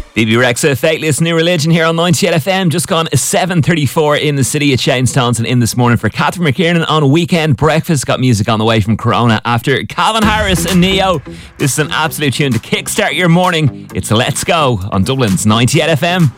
BB Rexa, Fateless, New Religion here on 98 FM. Just gone 7:34 in the city at Shane Staunton in this morning for Catherine McKiernan on Weekend Breakfast. Got music on the way from Corona after Calvin Harris and Neo. This is an absolute tune to kickstart your morning. It's Let's Go on Dublin's 98 FM.